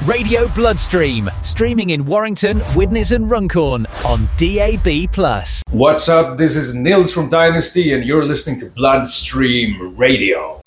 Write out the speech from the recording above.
Radio Bloodstream, streaming in Warrington, Widnes and Runcorn on DAB+. What's up? This is Nils from Dynasty and you're listening to Bloodstream Radio.